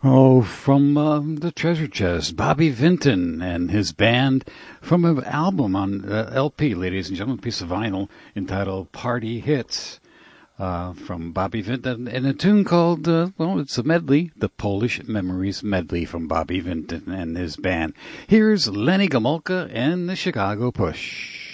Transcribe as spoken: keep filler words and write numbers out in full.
Oh, from um, the Treasure Chest, Bobby Vinton and his band from an album on uh, L P, ladies and gentlemen, a piece of vinyl entitled Party Hits uh, from Bobby Vinton, and a tune called, uh, well, it's a medley, the Polish Memories Medley from Bobby Vinton and his band. Here's Lenny Gomulka and the Chicago Push.